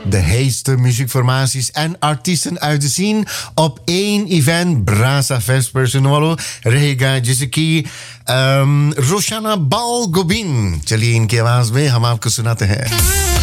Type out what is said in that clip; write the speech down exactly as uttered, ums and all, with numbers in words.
de heetste muziekformaties en artiesten uit de scene op één event. Brasa Vespers Nuolo, रहेगा जैसे कि रोशाना बाल गोबिन. चलिए इनकी आवाज में हम आपको सुनाते हैं.